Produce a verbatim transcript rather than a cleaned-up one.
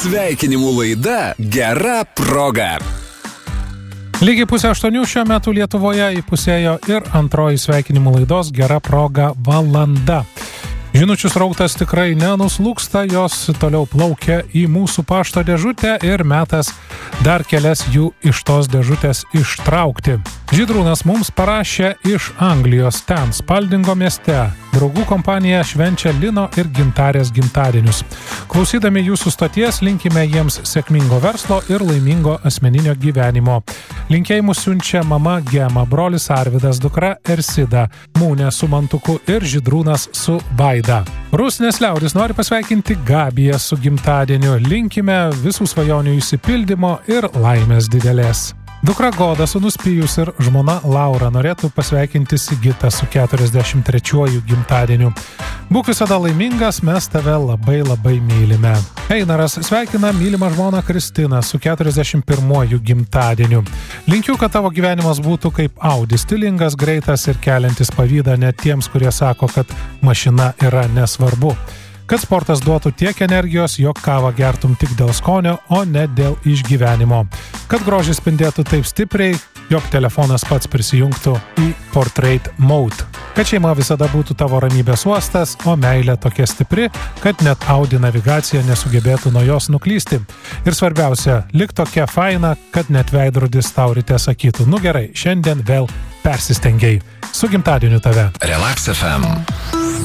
Sveikinimų laida Gera proga. Lygiai pusę aštuonių šiuo metu Lietuvoje įpusėjo ir antroji sveikinimų laidos Gera proga valanda. Žinučių srautas tikrai nenuslūksta, jos toliau plaukia į mūsų pašto dėžutę ir metas dar kelias jų iš tos dėžutės ištraukti. Žydrūnas mums parašė iš Anglijos, ten Spaldingo mieste. Draugų kompanija švenčia Lino ir Gintarės gimtadienius. Klausydami jūsų stoties linkime jiems sėkmingo verslo ir laimingo asmeninio gyvenimo. Linkėjimus siunčia mama Gema, brolis Arvidas, dukra Ersida, Mūnė su Mantuku ir Žydrūnas su Vaida. Rusnės liaudis nori pasveikinti Gabiją su gimtadieniu. Linkime visų svajonių išsipildymo ir laimės didelės. Dukra Goda, sūnus Pijus ir žmona Laura norėtų pasveikinti Sigitą su keturiasdešimt trečiuoju gimtadieniu. Būk visada laimingas, mes tave labai labai mylime. Einaras sveikina mylimą žmoną Kristiną su keturiasdešimt pirmuoju gimtadieniu. Linkiu, kad tavo gyvenimas būtų kaip Audi, stilingas, greitas ir keliantis pavydą net tiems, kurie sako, kad mašina yra nesvarbu. Kad sportas duotų tiek energijos, jog kavą gertum tik dėl skonio, o ne dėl išgyvenimo. Kad grožis spindėtų taip stipriai, jog telefonas pats prisijungtų į portrait mode. Kad šeima visada būtų tavo ramybės uostas, o meilė tokia stipri, kad net Audi navigacija nesugebėtų nuo jos nuklysti. Ir svarbiausia, lik tokia faina, kad net veidrodis tau ryte sakytų, nu gerai, šiandien vėl persistengiai. Su gimtadieniu tave. Relax F M.